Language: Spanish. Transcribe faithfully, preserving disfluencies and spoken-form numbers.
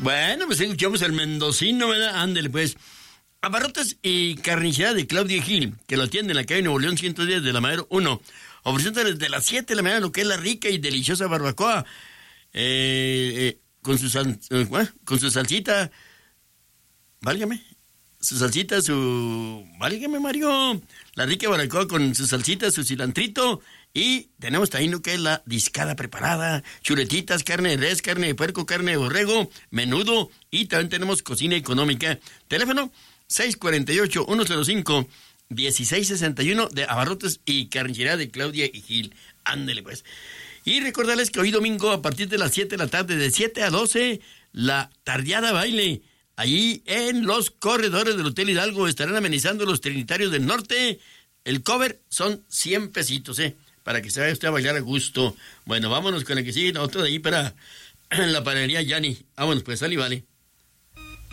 Bueno, pues escuchamos el mendocino, ¿verdad? Ándele, pues. Abarrotes y carnicería de Claudia Gil, que lo atiende en la calle Nuevo León ciento diez de la Madero uno. Ofreciendo desde las siete de la mañana lo que es la rica y deliciosa barbacoa. Eh, eh, con, su sal, eh, con su salsita. Válgame. Su salsita, su... Válgame, Mario. La rica barbacoa con su salsita, su cilantrito. Y tenemos también lo que es la discada preparada. Chuletitas, carne de res, carne de puerco, carne de borrego, menudo. Y también tenemos cocina económica. Teléfono seis cuatro ocho, uno cero cinco, uno seis seis uno de Abarrotes y Carnicería de Claudia y Gil. Ándele, pues. Y recordarles que hoy domingo, a partir de las siete de la tarde, de siete a doce, la tardeada baile. Allí en los corredores del Hotel Hidalgo estarán amenizando los Trinitarios del Norte. El cover son cien pesitos, ¿eh? Para que se vaya usted a bailar a gusto. Bueno, vámonos con el que sigue, otro de ahí para la panadería Yanni. Vámonos, pues, sal y vale.